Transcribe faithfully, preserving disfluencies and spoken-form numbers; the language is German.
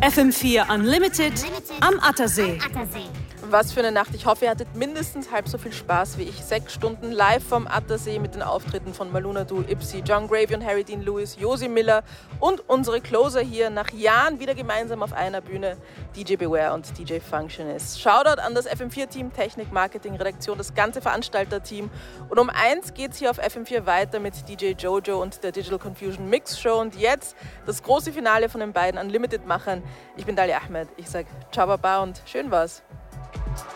F M vier Unlimited am Attersee. Was für eine Nacht. Ich hoffe, ihr hattet mindestens halb so viel Spaß wie ich. Sechs Stunden live vom Attersee mit den Auftritten von Maluna Du, Ipsy, John Gravy und Harry Dean Lewis, Josie Miller und unsere Closer hier nach Jahren wieder gemeinsam auf einer Bühne, D J Beware und D J Functionist. Shoutout an das F M vier Team, Technik, Marketing, Redaktion, das ganze Veranstalterteam. Und um eins geht es hier auf F M vier weiter mit D J Jojo und der Digital Confusion Mix Show. Und jetzt das große Finale von den beiden Unlimited-Machern. Ich bin Dalia Ahmed. Ich sage ciao, baba und schön war's.